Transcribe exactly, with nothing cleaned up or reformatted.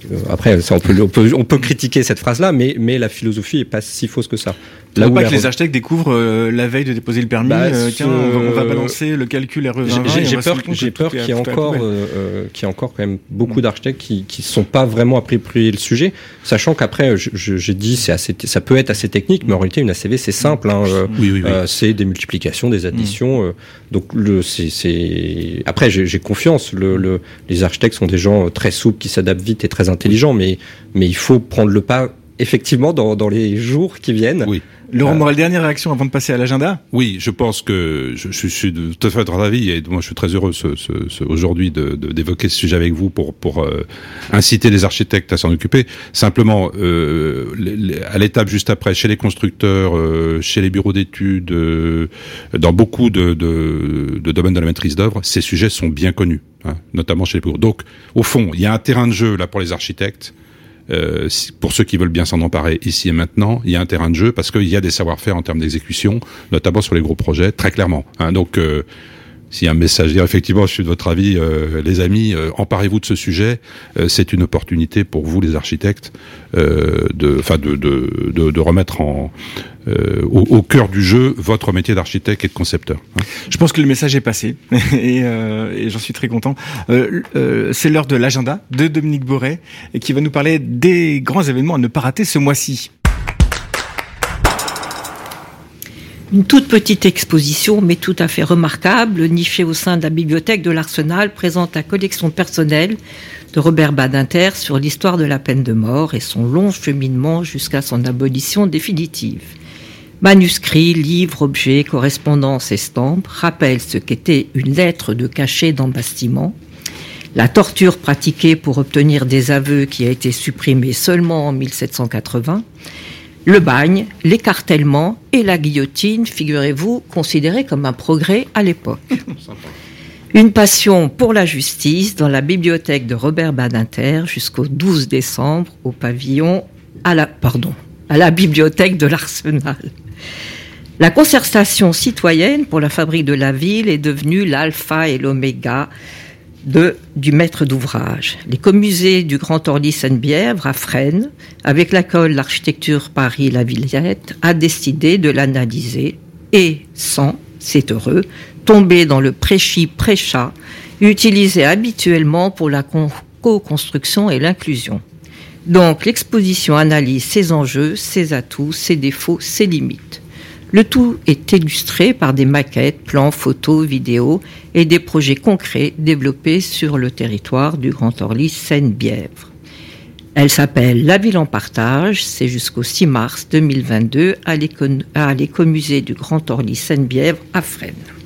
après, ça, on peut, on peut, on peut critiquer cette phrase-là, mais, mais la philosophie est pas si fausse que ça. Là où pas que les architectes découvrent euh, la veille de déposer le permis, bah, euh, tiens, on va, on va balancer le calcul R E vingt. J'ai, j'ai peur, j'ai peur qu'il y ait encore, euh, qu'il y ait encore quand même beaucoup mmh. d'architectes qui, qui sont pas vraiment appropriés le sujet, sachant qu'après, je, je, j'ai dit, c'est assez, ça peut être assez technique, mais en réalité, une A C V, c'est simple, hein, euh, oui, oui, oui. Euh, c'est des multiplications, des additions, mmh. euh, donc le, c'est, c'est, après, j'ai, j'ai confiance, le, le, les architectes sont des gens très souples, qui s'adaptent vite et très intelligents, mais, mais il faut prendre le pas, effectivement, dans, dans les jours qui viennent. Oui. Laurent Morel, dernière réaction avant de passer à l'agenda. Oui, je pense que je, je suis de, tout à fait de votre avis et moi je suis très heureux ce, ce, ce, aujourd'hui de, de, d'évoquer ce sujet avec vous pour, pour euh, inciter les architectes à s'en occuper. Simplement, euh, les, les, à l'étape juste après, chez les constructeurs, euh, chez les bureaux d'études, euh, dans beaucoup de, de, de domaines de la maîtrise d'œuvre, ces sujets sont bien connus, hein, notamment chez les bureaux. Donc, au fond, il y a un terrain de jeu là pour les architectes. Euh, pour ceux qui veulent bien s'en emparer ici et maintenant, il y a un terrain de jeu parce qu'il y a des savoir-faire en termes d'exécution, notamment sur les gros projets, très clairement. Hein, donc, euh, s'il y a un message, effectivement, je suis de votre avis, euh, les amis, euh, emparez-vous de ce sujet. Euh, c'est une opportunité pour vous, les architectes, euh, de, enfin, de, de, de, de remettre en euh, au, au cœur du jeu votre métier d'architecte et de concepteur. Hein. Je pense que le message est passé et, euh, et j'en suis très content. Euh, euh, c'est l'heure de l'agenda de Dominique Boré qui va nous parler des grands événements à ne pas rater ce mois-ci. Une toute petite exposition, mais tout à fait remarquable, nichée au sein de la bibliothèque de l'Arsenal, présente la collection personnelle de Robert Badinter sur l'histoire de la peine de mort et son long cheminement jusqu'à son abolition définitive. Manuscrits, livres, objets, correspondances, estampes rappellent ce qu'était une lettre de cachet d'embastiment, la torture pratiquée pour obtenir des aveux qui a été supprimée seulement en mille sept cent quatre-vingts, le bagne, l'écartèlement et la guillotine, figurez-vous, considérés comme un progrès à l'époque. Une passion pour la justice dans la bibliothèque de Robert Badinter jusqu'au douze décembre au pavillon à la, pardon, à la bibliothèque de l'Arsenal. La concertation citoyenne pour la fabrique de la ville est devenue l'alpha et l'oméga De, du maître d'ouvrage. L'écomusée du Grand Orly-Seine-Bièvre à Fresnes, avec l'école d'architecture Paris-La Villette, a décidé de l'analyser et, sans, c'est heureux, tomber dans le prêchi-prêcha utilisé habituellement pour la co-construction et l'inclusion. Donc, l'exposition analyse ses enjeux, ses atouts, ses défauts, ses limites. Le tout est illustré par des maquettes, plans, photos, vidéos et des projets concrets développés sur le territoire du Grand Orly Seine-Bièvre. Elle s'appelle La Ville en Partage, c'est jusqu'au six mars deux mille vingt-deux à l'éco- à l'écomusée du Grand Orly Seine-Bièvre à Fresnes.